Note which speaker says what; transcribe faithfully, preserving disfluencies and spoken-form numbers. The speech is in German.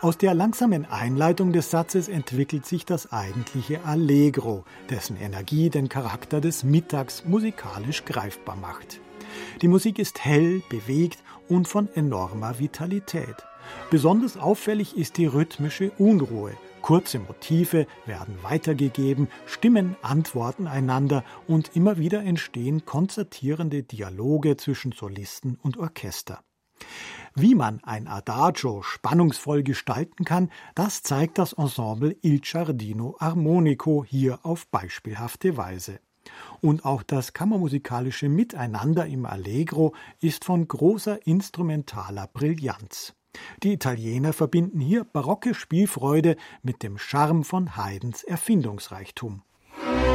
Speaker 1: Aus der langsamen Einleitung des Satzes entwickelt sich das eigentliche Allegro, dessen Energie den Charakter des Mittags musikalisch greifbar macht. Die Musik ist hell, bewegt und von enormer Vitalität. Besonders auffällig ist die rhythmische Unruhe. Kurze Motive werden weitergegeben, Stimmen antworten einander und immer wieder entstehen konzertierende Dialoge zwischen Solisten und Orchester. Wie man ein Adagio spannungsvoll gestalten kann, das zeigt das Ensemble Il Giardino Armonico hier auf beispielhafte Weise. Und auch das kammermusikalische Miteinander im Allegro ist von großer instrumentaler Brillanz. Die Italiener verbinden hier barocke Spielfreude mit dem Charme von Haydns Erfindungsreichtum.